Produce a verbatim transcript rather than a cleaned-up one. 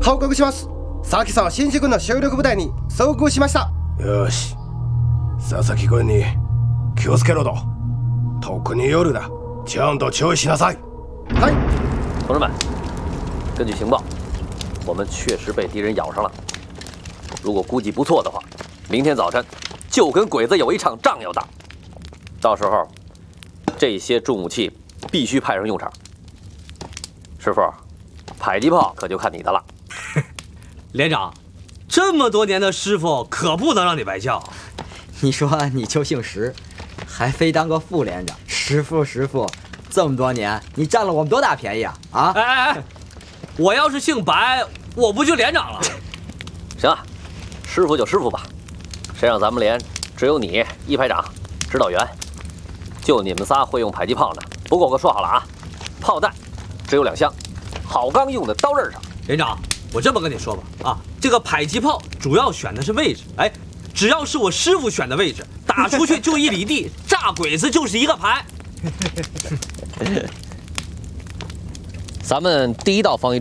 報告します。佐々木さんは新宿の主力部隊に遭遇しました。 よし、佐々木君に気をつけろと。特に夜だ，ちゃんと注意しなさい。 はい。 同志们，根据情报，我们确实被敌人咬上了。如果估计不错的话，明天早晨就跟鬼子有一场仗要打。到时候，这些重武器必须派上用场。师傅，迫击炮可就看你的了。 连长，这么多年的师傅可不能让你白叫。 你说你就姓石，还非当个副连长，师傅师傅，这么多年你占了我们多大便宜啊！啊！ 哎哎哎，我要是姓白，我不就连长了？ 行啊，师傅就师傅吧。谁让咱们连只有你一排长、指导员，就你们仨会用迫击炮呢？不过我可说好了啊，炮弹只有两箱，好钢用的刀刃上。 连长，我这么跟你说吧，啊，这个迫击炮主要选的是位置，哎，只要是我师傅选的位置，打出去就一里地，炸鬼子就是一个排。 咱们第一道防御